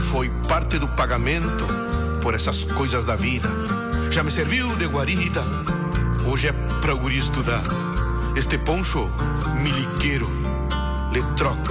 foi parte do pagamento por essas coisas da vida. Já me serviu de guarida, hoje é pra guri estudar. Este poncho miliqueiro lhe troco